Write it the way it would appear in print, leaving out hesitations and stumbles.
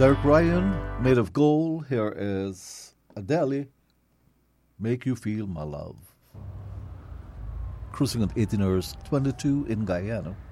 Derek Ryan, Made of Gold. Here is Adele, Make You Feel My Love. Cruising at 18 hours 22 in Guyana.